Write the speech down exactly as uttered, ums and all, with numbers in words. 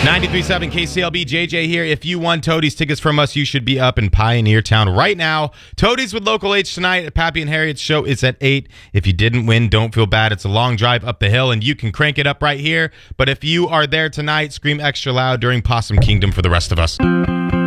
ninety-three point seven K C L B, J J here. If you won Toadies tickets from us, you should be up in Pioneer Town right now. Toadies with Local H tonight at Pappy and Harriet's show is at eight. If you didn't win, don't feel bad. It's a long drive up the hill, and you can crank it up right here. But if you are there tonight, scream extra loud during Possum Kingdom for the rest of us.